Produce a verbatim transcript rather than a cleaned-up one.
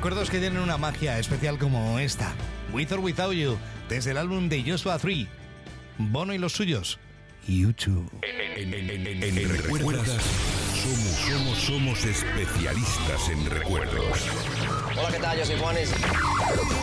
Recuerdos que tienen una magia especial como esta. With or Without You, desde el álbum de Joshua tres. Bono y los suyos. YouTube. En, en, en, en, en, en recuerdas, somos, somos, somos especialistas en recuerdos. Hola, ¿qué tal? Yo soy Juanes.